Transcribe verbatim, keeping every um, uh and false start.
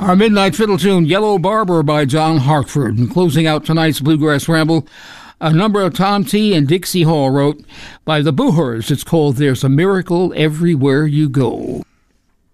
Our midnight fiddle tune, Yellow Barber by John Hartford. And closing out tonight's Bluegrass Ramble, a number of Tom T. and Dixie Hall wrote by the Boohers. It's called There's a Miracle Everywhere You Go.